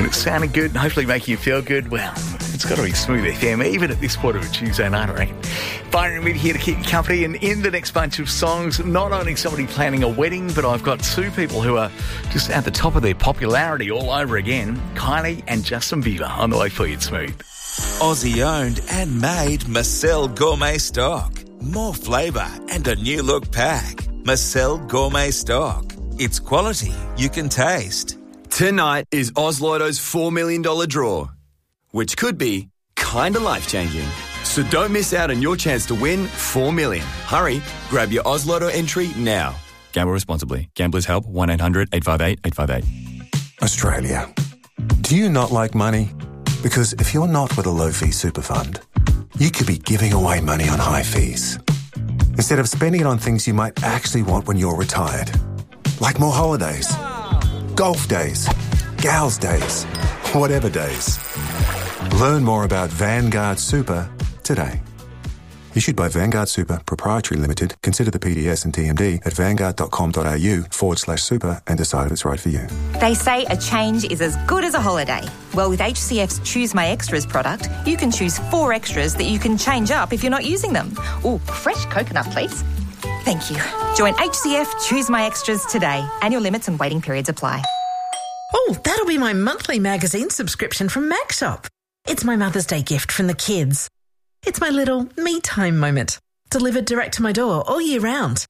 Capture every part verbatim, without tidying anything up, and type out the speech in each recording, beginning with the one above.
When it sounded good and hopefully making you feel good, well, it's got to be Smooth F M, even at this point of a Tuesday night, I reckon. Byron Reed here to keep you company, and in the next bunch of songs, not only somebody planning a wedding, but I've got two people who are just at the top of their popularity all over again, Kylie and Justin Bieber, on the way for you at Smooth. Aussie owned and made Marcel Gourmet Stock. More flavour and a new look pack. Marcel Gourmet Stock. It's quality you can taste. Tonight is Oz Lotto's four million dollars draw, which could be kinda life-changing. So don't miss out on your chance to win four million dollars. Hurry, grab your Oz Lotto entry now. Gamble responsibly. Gamblers Help, one eight hundred eight five eight eight five eight. Australia. Do you not like money? Because if you're not with a low-fee super fund, you could be giving away money on high fees instead of spending it on things you might actually want when you're retired, like more holidays, golf days, gals days, whatever days. Learn more about Vanguard Super today. Issued by Vanguard Super Proprietary Limited. Consider the P D S and T M D at vanguard.com.au forward slash super and decide if it's right for you. They say a change is as good as a holiday. Well, with H C F's Choose My Extras product, you can choose four extras that you can change up if you're not using them. Ooh, fresh coconut, please. Thank you. Join H C F Choose My Extras today. Annual limits and waiting periods apply. Oh, that'll be my monthly magazine subscription from MacShop. It's my Mother's Day gift from the kids. It's my little me-time moment, delivered direct to my door all year round.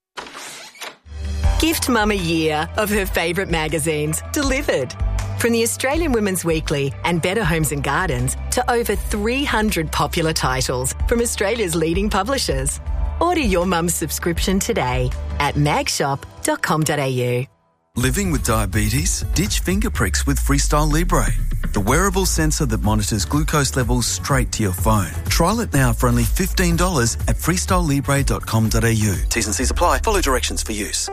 Gift Mum a year of her favourite magazines, delivered. From the Australian Women's Weekly and Better Homes and Gardens to over three hundred popular titles from Australia's leading publishers. Order your mum's subscription today at magshop dot com dot a u. Living with diabetes? Ditch finger pricks with Freestyle Libre, the wearable sensor that monitors glucose levels straight to your phone. Trial it now for only fifteen dollars at freestyle libre dot com dot a u. T's and C's apply. Follow directions for use.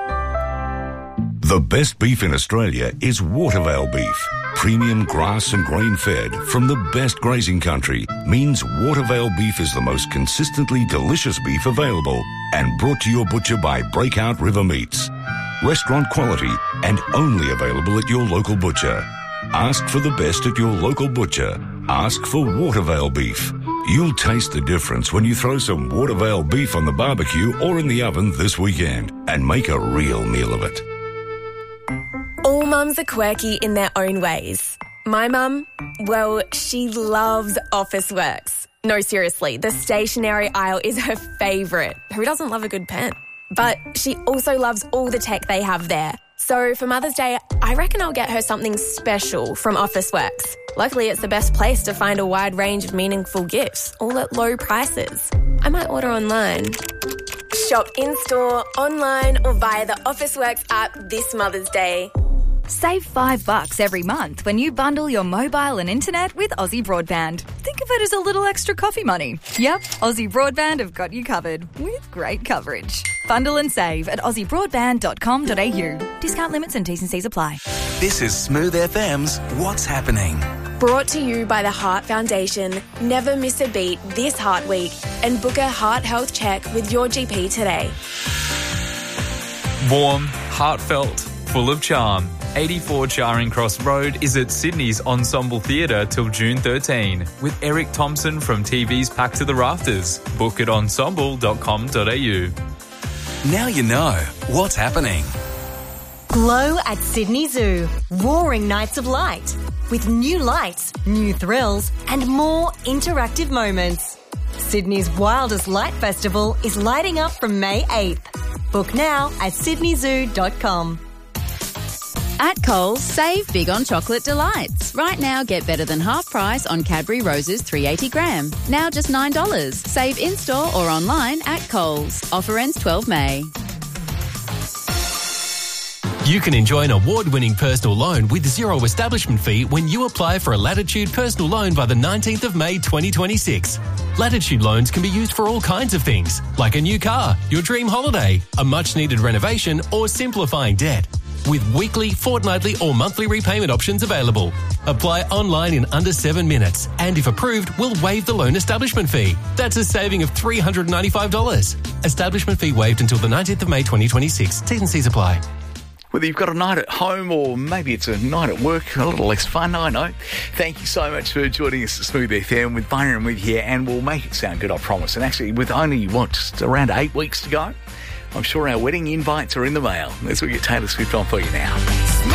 The best beef in Australia is Watervale beef. Premium grass and grain-fed from the best grazing country means Watervale beef is the most consistently delicious beef available and brought to your butcher by Breakout River Meats. Restaurant quality and only available at your local butcher. Ask for the best at your local butcher. Ask for Watervale beef. You'll taste the difference when you throw some Watervale beef on the barbecue or in the oven this weekend and make a real meal of it. All mums are quirky in their own ways. My mum, well, she loves Officeworks. No, seriously, the stationery aisle is her favourite. Who doesn't love a good pen? But she also loves all the tech they have there. So for Mother's Day, I reckon I'll get her something special from Officeworks. Luckily, it's the best place to find a wide range of meaningful gifts, all at low prices. I might order online. Shop in-store, online or via the Officeworks app this Mother's Day. Save five bucks every month when you bundle your mobile and internet with Aussie Broadband. Think of it as a little extra coffee money. Yep, Aussie Broadband have got you covered with great coverage. Bundle and save at aussie broadband dot com dot a u. Discount limits and T's and C's apply. This is Smooth F M's What's Happening. Brought to you by the Heart Foundation. Never miss a beat this Heart Week and book a heart health check with your G P today. Warm, heartfelt, full of charm. eighty-four Charing Cross Road is at Sydney's Ensemble Theatre till June thirteenth with Eric Thompson from T V's Packed to the Rafters. Book at ensemble dot com dot a u. Now you know what's happening. Glow at Sydney Zoo. Roaring Nights of Light. With new lights, new thrills, and more interactive moments. Sydney's wildest light festival is lighting up from May eighth. Book now at sydney zoo dot com. At Coles, save big on chocolate delights. Right now, get better than half price on Cadbury Roses three hundred eighty gram. Now just nine dollars. Save in-store or online at Coles. Offer ends twelfth of May. You can enjoy an award-winning personal loan with zero establishment fee when you apply for a Latitude personal loan by the nineteenth of May twenty twenty-six. Latitude loans can be used for all kinds of things, like a new car, your dream holiday, a much-needed renovation, or simplifying debt. With weekly, fortnightly or monthly repayment options available. Apply online in under seven minutes and if approved, we'll waive the loan establishment fee. That's a saving of three hundred ninety-five dollars. Establishment fee waived until the nineteenth of May twenty twenty-six. T's and C's apply. Whether you've got a night at home or maybe it's a night at work, a little less fun, I know. Thank you so much for joining us at Smooth F M with Byron and with here, and we'll make it sound good, I promise. And actually, with only, what, just around eight weeks to go, I'm sure our wedding invites are in the mail. Let's get Taylor Swift on for you now.